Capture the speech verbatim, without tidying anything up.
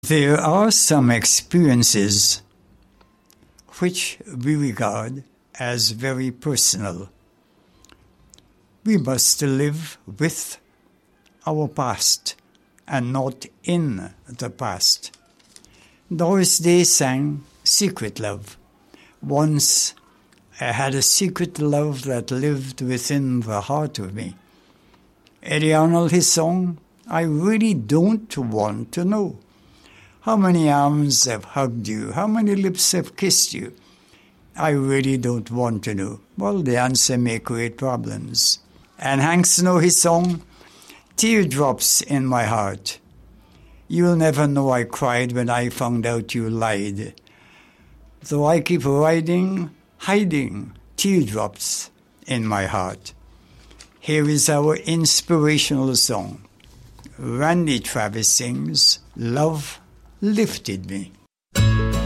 There are some experiences which we regard as very personal. We must live with our past and not in the past. Doris Day sang Secret Love. Once I had a secret love that lived within the heart of me. Eddie Arnold, his song, I really don't want to know. How many arms have hugged you? How many lips have kissed you? I really don't want to know. Well, the answer may create problems. And Hank Snow, his song, Teardrops in My Heart. You'll never know I cried when I found out you lied. Though I keep riding, hiding teardrops in my heart. Here is our inspirational song. Randy Travis sings, Love Lifted Me.